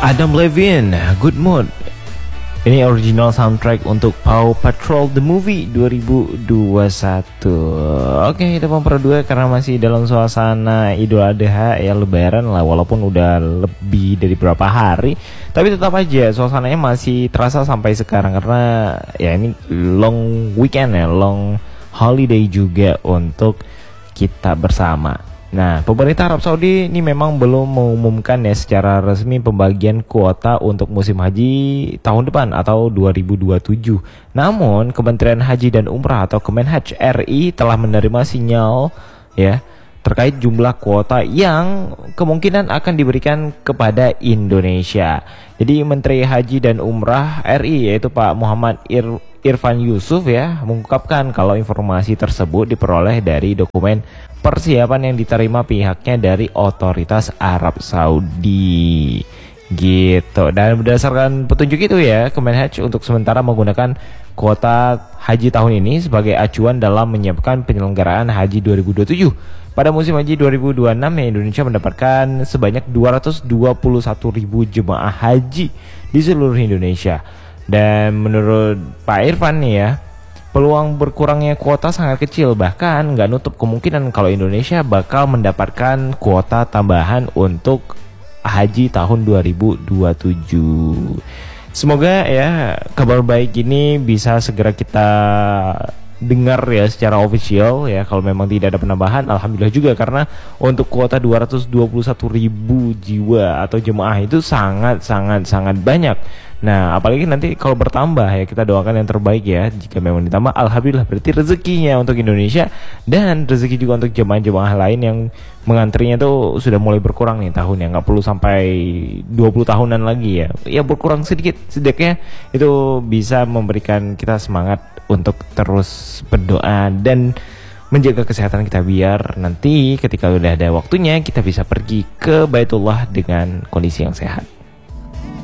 Adam Levine, Good Mood. Ini original soundtrack untuk Paw Patrol The Movie 2021. Oke, kita berdua karena masih dalam suasana Idul Adha ya, lebaran lah, walaupun udah lebih dari beberapa hari, tapi tetap aja suasananya masih terasa sampai sekarang karena ya ini long weekend ya, long holiday juga untuk kita bersama. Nah, pemerintah Arab Saudi ini memang belum mengumumkan ya secara resmi pembagian kuota untuk musim haji tahun depan atau 2027. Namun, Kementerian Haji dan Umrah atau Kemenhaj RI telah menerima sinyal ya terkait jumlah kuota yang kemungkinan akan diberikan kepada Indonesia. Jadi Menteri Haji dan Umrah RI yaitu Pak Muhammad Irfan Yusuf ya mengungkapkan kalau informasi tersebut diperoleh dari dokumen persiapan yang diterima pihaknya dari otoritas Arab Saudi gitu. Dan berdasarkan petunjuk itu ya, Kemenhaj untuk sementara menggunakan kuota haji tahun ini sebagai acuan dalam menyiapkan penyelenggaraan haji 2027. Pada musim haji 2026 ya, Indonesia mendapatkan sebanyak 221.000 jemaah haji di seluruh Indonesia. Dan menurut Pak Irfan nih ya, peluang berkurangnya kuota sangat kecil, bahkan nggak nutup kemungkinan kalau Indonesia bakal mendapatkan kuota tambahan untuk haji tahun 2027. Semoga ya kabar baik ini bisa segera kita dengar ya secara official ya. Kalau memang tidak ada penambahan, alhamdulillah juga, karena untuk kuota 221.000 jiwa atau jemaah itu sangat banyak. Nah, apalagi nanti kalau bertambah ya, kita doakan yang terbaik ya. Jika memang ditambah, alhamdulillah, berarti rezekinya untuk Indonesia dan rezeki juga untuk jemaah-jemaah lain yang mengantrinya tuh sudah mulai berkurang nih tahunnya. Nggak perlu sampai 20 tahunan lagi ya. Ya berkurang sedikit, setidaknya itu bisa memberikan kita semangat untuk terus berdoa dan menjaga kesehatan kita, biar nanti ketika udah ada waktunya kita bisa pergi ke Baitullah dengan kondisi yang sehat.